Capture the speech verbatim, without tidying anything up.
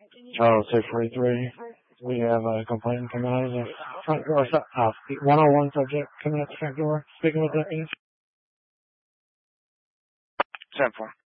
Oh, six forty-three. We have a complaint coming out of the front door. Uh, one oh one subject coming out the front door. Speaking with deputies. ten four.